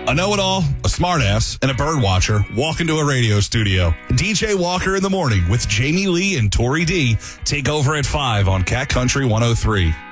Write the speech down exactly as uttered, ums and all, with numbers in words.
A know-it-all, a smartass, and a bird watcher walk into a radio studio. D J Walker in the Morning with Jamie Lee and Tori D take over at five on Cat Country one oh three.